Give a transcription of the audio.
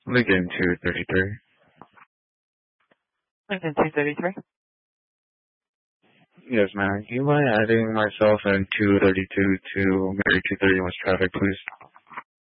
Lincoln 233. Lincoln 233. Yes, ma'am. Do you mind adding myself and 232 to Mary 230 West traffic, please?